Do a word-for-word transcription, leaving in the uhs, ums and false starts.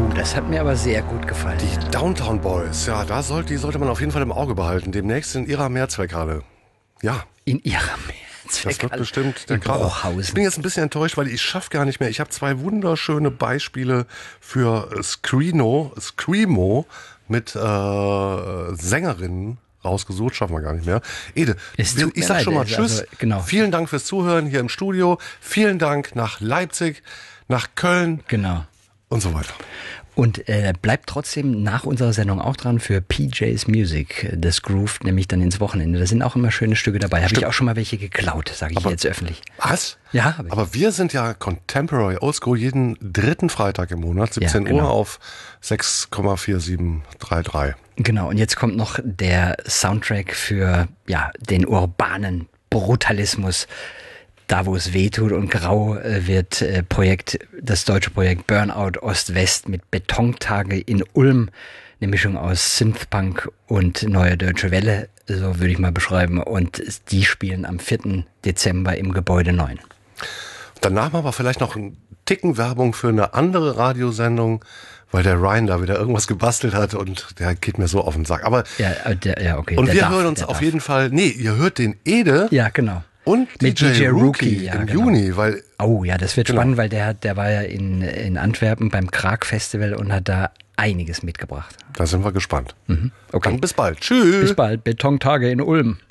das hat mir aber sehr gut gefallen. Die Downtown Boys, ja, da sollte, die sollte man auf jeden Fall im Auge behalten. Demnächst in ihrer Mehrzweckhalle. Ja. In ihrer Mehrzweckhalle? Das wird bestimmt der Kracher. Bruchhausen. Ich bin jetzt ein bisschen enttäuscht, weil ich schaffe gar nicht mehr. Ich habe zwei wunderschöne Beispiele für Screeno, Screamo mit äh, Sängerinnen rausgesucht, schaffen wir gar nicht mehr. Ede, ich sag leid, schon mal also, Tschüss. Genau. Vielen Dank fürs Zuhören hier im Studio. Vielen Dank nach Leipzig, nach Köln. Genau. Und so weiter. Und äh, bleibt trotzdem nach unserer Sendung auch dran für P J's Music. Das groovt nämlich dann ins Wochenende. Da sind auch immer schöne Stücke dabei. Habe ich auch schon mal welche geklaut, sage ich aber, jetzt öffentlich. Was? Ja, habe ich. Aber wir sind ja Contemporary Oldschool jeden dritten Freitag im Monat, siebzehn ja, genau. Uhr auf sechs Komma vier sieben drei drei. Genau, und jetzt kommt noch der Soundtrack für ja den urbanen Brutalismus. Da, wo es weh tut und grau äh, wird, äh, Projekt, das deutsche Projekt Burnout Ost-West mit Betontage in Ulm. Eine Mischung aus Synthpunk und Neue Deutsche Welle, so würde ich mal beschreiben. Und die spielen am vierten Dezember im Gebäude neun. Danach machen wir vielleicht noch einen Ticken Werbung für eine andere Radiosendung, weil der Ryan da wieder irgendwas gebastelt hat und der geht mir so auf den Sack. Aber ja, der, ja okay. Und der wir darf, hören uns auf darf. jeden Fall, nee, ihr hört den Ede. Ja, genau. Und mit D J, D J Rookie, Rookie ja, im genau. Juni, weil... Oh ja, das wird genau. spannend, weil der, der war ja in, in Antwerpen beim Krag Festival und hat da einiges mitgebracht. Da sind wir gespannt. Mhm. Okay. Dann bis bald. Tschüss. Bis bald. Betontage in Ulm.